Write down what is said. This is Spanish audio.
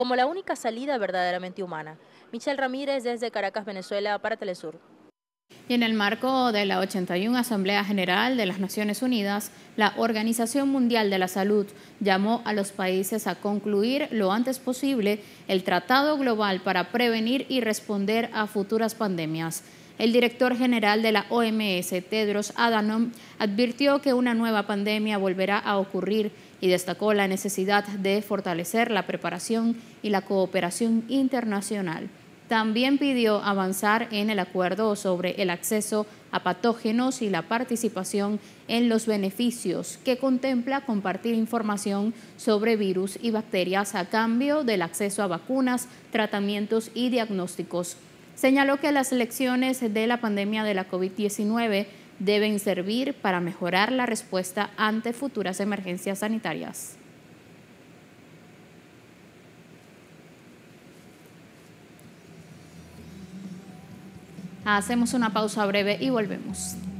como la única salida verdaderamente humana. Michelle Ramírez desde Caracas, Venezuela, para Telesur. Y en el marco de la 81 Asamblea General de las Naciones Unidas, la Organización Mundial de la Salud llamó a los países a concluir lo antes posible el Tratado Global para prevenir y responder a futuras pandemias. El director general de la OMS, Tedros Adhanom, advirtió que una nueva pandemia volverá a ocurrir y destacó la necesidad de fortalecer la preparación y la cooperación internacional. También pidió avanzar en el acuerdo sobre el acceso a patógenos y la participación en los beneficios, que contempla compartir información sobre virus y bacterias a cambio del acceso a vacunas, tratamientos y diagnósticos. Señaló que las lecciones de la pandemia de la COVID-19 deben servir para mejorar la respuesta ante futuras emergencias sanitarias. Hacemos una pausa breve y volvemos.